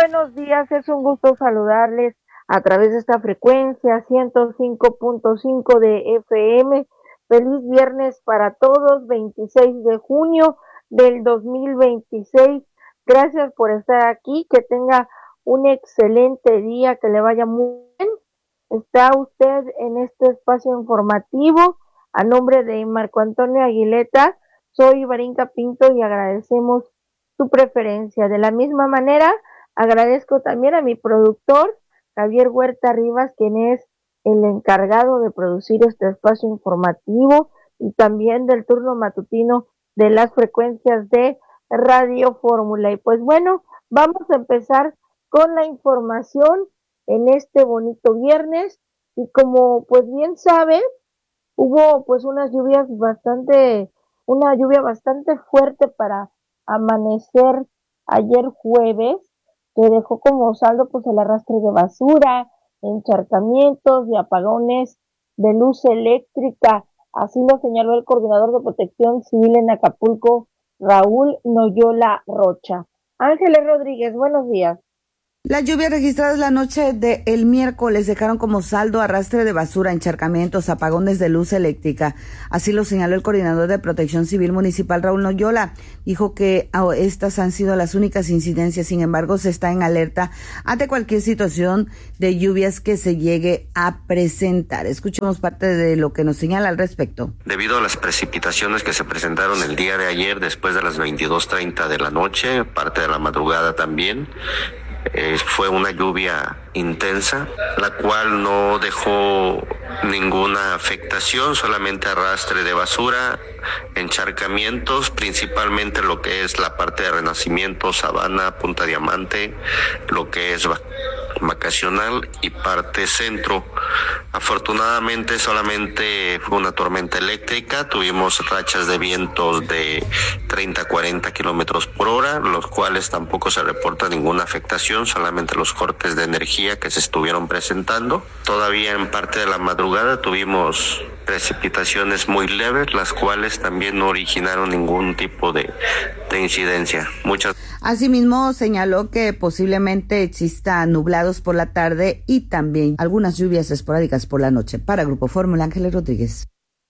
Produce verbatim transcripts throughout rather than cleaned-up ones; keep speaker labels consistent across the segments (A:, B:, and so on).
A: buenos días, es un gusto saludarles a través de esta frecuencia ciento cinco punto cinco de F M. Feliz viernes para todos, veintiséis de junio del dos mil veintiséis. Gracias por estar aquí, que tenga un excelente día, que le vaya muy bien. Está usted en este espacio informativo a nombre de Marco Antonio Aguileta. Soy Varinka Pinto y agradecemos su preferencia. De la misma manera, agradezco también a mi productor, Javier Huerta Rivas, quien es el encargado de producir este espacio informativo y también del turno matutino de las frecuencias de Radio Fórmula. Y pues bueno, vamos a empezar con la información en este bonito viernes. Y como pues bien sabe, hubo pues unas lluvias bastante, una lluvia bastante fuerte para amanecer ayer jueves, que dejó como saldo pues el arrastre de basura, encharcamientos y apagones de luz eléctrica. Así lo señaló el coordinador de Protección Civil en Acapulco, Raúl Noyola Rocha. Ángeles Rodríguez, buenos días.
B: Las lluvias registradas la noche del miércoles dejaron como saldo arrastre de basura, encharcamientos, apagones de luz eléctrica. Así lo señaló el coordinador de Protección Civil Municipal, Raúl Noyola. Dijo que estas han sido las únicas incidencias, sin embargo, se está en alerta ante cualquier situación de lluvias que se llegue a presentar. Escuchemos parte de lo que nos señala al respecto.
C: Debido a las precipitaciones que se presentaron el día de ayer, después de las veintidós treinta de la noche, parte de la madrugada también, Eh, fue una lluvia intensa, la cual no dejó ninguna afectación, solamente arrastre de basura, encharcamientos, principalmente lo que es la parte de Renacimiento, Sabana, Punta Diamante, lo que es Vacacional y parte centro. Afortunadamente solamente fue una tormenta eléctrica, tuvimos rachas de vientos de treinta a cuarenta kilómetros por hora, los cuales tampoco se reporta ninguna afectación, solamente los cortes de energía que se estuvieron presentando. Todavía en parte de la madrugada tuvimos precipitaciones muy leves, las cuales también no originaron ningún tipo de, de incidencia. Muchas
B: Asimismo, señaló que posiblemente exista nublados por la tarde y también algunas lluvias esporádicas por la noche. Para Grupo Fórmula, Ángeles Rodríguez.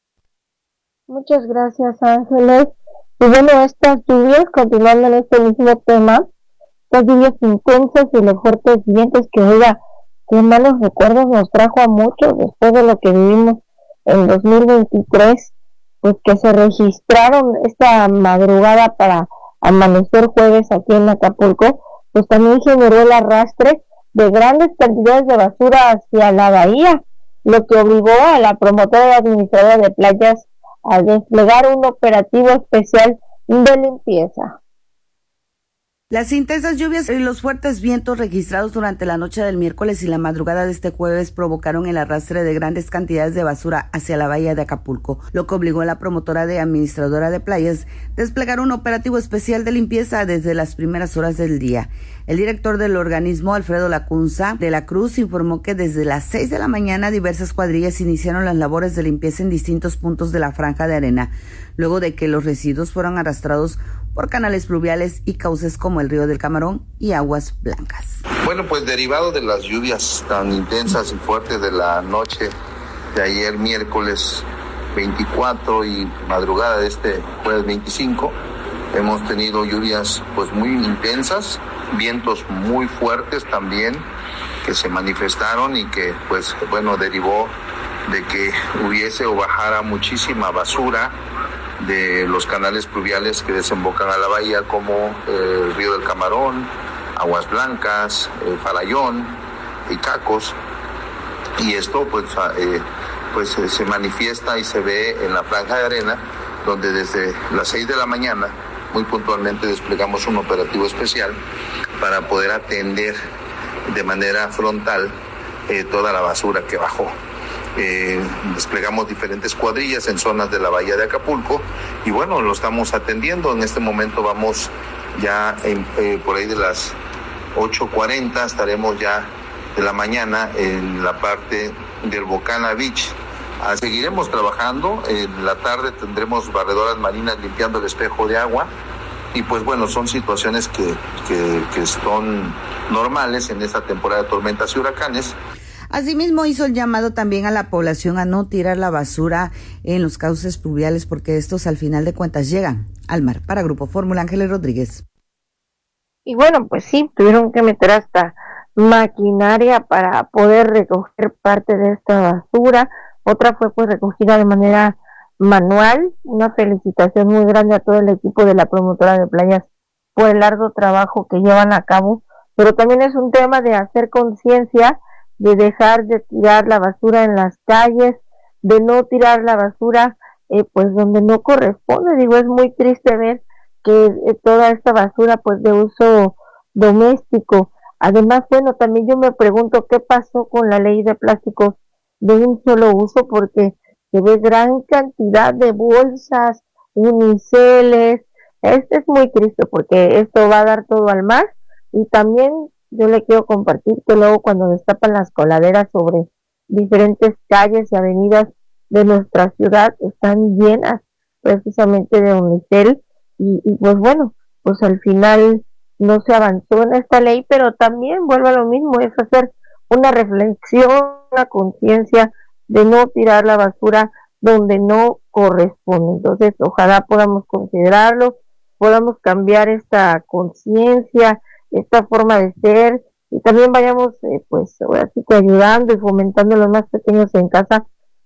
A: Muchas gracias, Ángeles. Y bueno, estas lluvias, continuando en este mismo tema, estas lluvias intensas y los fuertes vientos que, oiga, qué malos recuerdos nos trajo a muchos después de lo que vivimos en dos mil veintitrés, pues que se registraron esta madrugada para amanecer jueves aquí en Acapulco, pues también generó el arrastre de grandes cantidades de basura hacia la bahía, lo que obligó a la promotora y administradora de playas a desplegar un operativo especial de limpieza.
B: Las intensas lluvias y los fuertes vientos registrados durante la noche del miércoles y la madrugada de este jueves provocaron el arrastre de grandes cantidades de basura hacia la bahía de Acapulco, lo que obligó a la promotora de administradora de playas a desplegar un operativo especial de limpieza desde las primeras horas del día. El director del organismo, Alfredo Lacunza de la Cruz, informó que desde las seis de la mañana diversas cuadrillas iniciaron las labores de limpieza en distintos puntos de la franja de arena, luego de que los residuos fueron arrastrados por canales pluviales y cauces como el río del Camarón y Aguas Blancas.
D: Bueno, pues derivado de las lluvias tan intensas y fuertes de la noche de ayer miércoles veinticuatro y madrugada de este jueves veinticinco, hemos tenido lluvias pues muy intensas, vientos muy fuertes también que se manifestaron y que pues bueno derivó de que hubiese o bajara muchísima basura de los canales pluviales que desembocan a la bahía, como eh, el río del Camarón, Aguas Blancas, eh, Farallón y Cacos, y esto pues, eh, pues eh, se manifiesta y se ve en la franja de arena, donde desde las seis de la mañana muy puntualmente desplegamos un operativo especial para poder atender de manera frontal eh, toda la basura que bajó. Eh, desplegamos diferentes cuadrillas en zonas de la bahía de Acapulco y bueno, lo estamos atendiendo. En este momento vamos ya en, eh, por ahí de las ocho cuarenta, estaremos ya de la mañana en la parte del Bocana Beach. Ah, seguiremos trabajando, en la tarde tendremos barredoras marinas limpiando el espejo de agua y pues bueno, son situaciones que, que, que son normales en esta temporada de tormentas y huracanes.
B: Asimismo, hizo el llamado también a la población a no tirar la basura en los cauces pluviales porque estos al final de cuentas llegan al mar. Para Grupo Fórmula, Ángeles Rodríguez.
A: Y bueno, pues sí, tuvieron que meter hasta maquinaria para poder recoger parte de esta basura. Otra fue pues recogida de manera manual. Una felicitación muy grande a todo el equipo de la promotora de playas por el largo trabajo que llevan a cabo, pero también es un tema de hacer conciencia, de dejar de tirar la basura en las calles, de no tirar la basura eh, pues donde no corresponde. Digo, es muy triste ver que eh, toda esta basura pues de uso doméstico. Además, bueno, también yo me pregunto qué pasó con la ley de plásticos de un solo uso, porque se ve gran cantidad de bolsas, uniceles. Este es muy triste porque esto va a dar todo al mar. Y también yo le quiero compartir que luego cuando destapan las coladeras sobre diferentes calles y avenidas de nuestra ciudad están llenas precisamente de unicel y, y pues bueno, pues al final no se avanzó en esta ley, pero también vuelve a lo mismo, es hacer una reflexión, una conciencia de no tirar la basura donde no corresponde. Entonces, ojalá podamos considerarlo, podamos cambiar esta conciencia, esta forma de ser, y también vayamos, eh, pues, ahora sí que ayudando y fomentando a los más pequeños en casa